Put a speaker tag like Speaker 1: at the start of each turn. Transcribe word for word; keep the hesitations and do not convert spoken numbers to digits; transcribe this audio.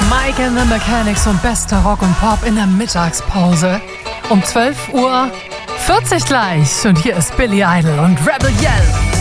Speaker 1: Mike and the Mechanics und bester Rock und Pop in der Mittagspause. Um zwölf Uhr vierzig gleich. Und hier ist Billy Idol und Rebel Yell.